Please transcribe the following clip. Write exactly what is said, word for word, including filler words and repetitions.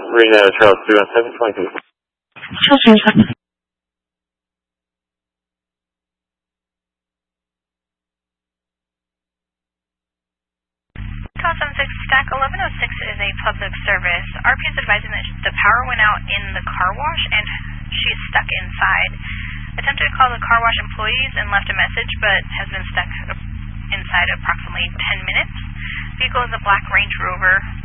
Reno, Charles three one seven, twenty-two. Charles three one seven. Call seven six Stack eleven oh six is a public service. R P is advising that the power went out in the car wash and she's stuck inside. Attempted to call the car wash employees and left a message, but has been stuck inside approximately ten minutes. Vehicle is a black Range Rover.